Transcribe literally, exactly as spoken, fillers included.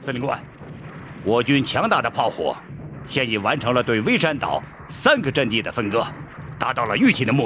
司令官，我军强大的炮火现已完成了对微山岛三个阵地的分割，达到了预期的目的。